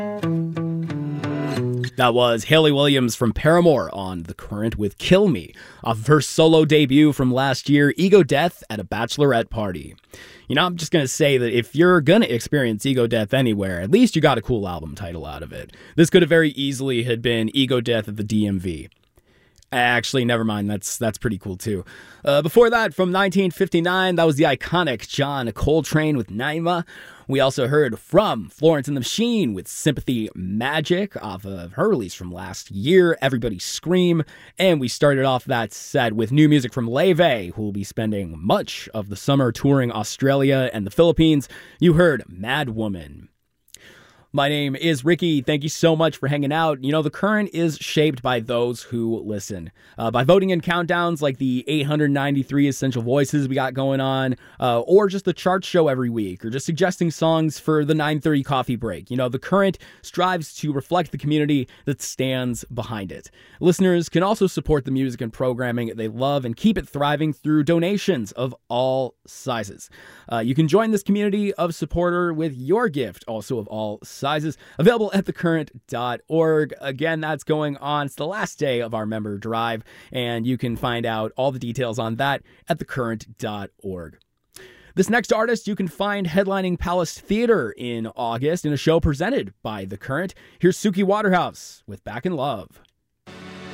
That was Hayley Williams from Paramore on The Current with Kill Me, off of her solo debut from last year, Ego Death at a Bachelorette Party. You know, I'm just going to say that if you're going to experience ego death anywhere, at least you got a cool album title out of it. This could have very easily had been Ego Death at the DMV. Actually, never mind. That's pretty cool, too. Before that, from 1959, that was the iconic John Coltrane with Naima. We also heard from Florence and the Machine with Sympathy Magic off of her release from last year, Everybody Scream. And we started off that set with new music from Leve, who will be spending much of the summer touring Australia and the Philippines. You heard Mad Woman. My name is Ricky. Thank you so much for hanging out. You know, The Current is shaped by those who listen. By voting in countdowns like the 893 Essential Voices we got going on, or just the chart show every week, or just suggesting songs for the 9:30 coffee break. You know, The Current strives to reflect the community that stands behind it. Listeners can also support the music and programming they love and keep it thriving through donations of all sizes. You can join this community of supporter with your gift, also of all sizes, available at thecurrent.org. Again, that's going on. It's the last day of our member drive, and you can find out all the details on that at thecurrent.org. This next artist you can find headlining Palace Theater in August in a show presented by The Current. Here's Suki Waterhouse with Back in Love.